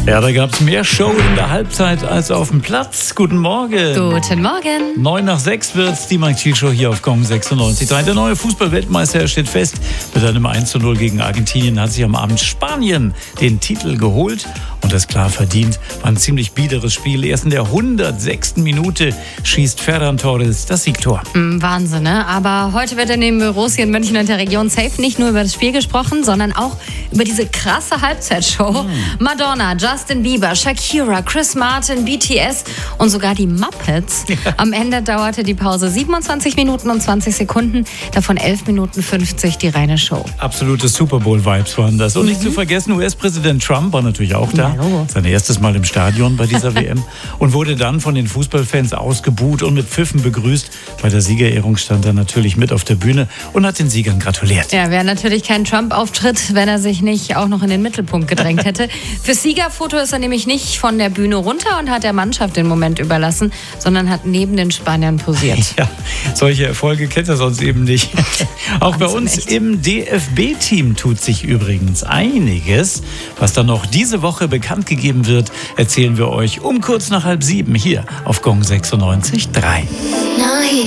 Ja, da gab es mehr Show in der Halbzeit als auf dem Platz. Guten Morgen. Guten Morgen. 9:06 wird's, die Mike Thiel Show hier auf Gong 96.3. Der neue Fußball-Weltmeister steht fest. Mit einem 1:0 gegen Argentinien hat sich am Abend Spanien den Titel geholt. Und das klar verdient. War ein ziemlich biederes Spiel. Erst in der 106. Minute schießt Ferran Torres das Siegtor. Wahnsinn, ne? Aber heute wird in den Büros hier in München und der Region safe nicht nur über das Spiel gesprochen, sondern auch über diese krasse Halbzeitshow. Madonna, Justin Bieber, Shakira, Chris Martin, BTS und sogar die Muppets. Am Ende dauerte die Pause 27 Minuten und 20 Sekunden, davon 11 Minuten 50 die reine Show. Absolute Super Bowl-Vibes waren das. Und nicht zu vergessen, US-Präsident Trump war natürlich auch da. Sein erstes Mal im Stadion bei dieser WM. Und wurde dann von den Fußballfans ausgebuht und mit Pfiffen begrüßt. Bei der Siegerehrung stand er natürlich mit auf der Bühne und hat den Siegern gratuliert. Ja, wäre natürlich kein Trump-Auftritt, wenn er sich nicht auch noch in den Mittelpunkt gedrängt hätte. Fürs Siegerfoto ist er nämlich nicht von der Bühne runter und hat der Mannschaft den Moment überlassen, sondern hat neben den Spaniern posiert. Ja, solche Erfolge kennt er sonst eben nicht. Auch bei uns im DFB-Team tut sich übrigens einiges. Was dann noch diese Woche bekannt gegeben wird, erzählen wir euch um kurz nach 6:30 hier auf Gong 96.3.